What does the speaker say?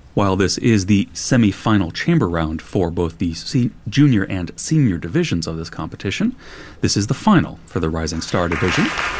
While this is the semi-final chamber round for both the junior and senior divisions of this competition, this is the final for the Rising Star division.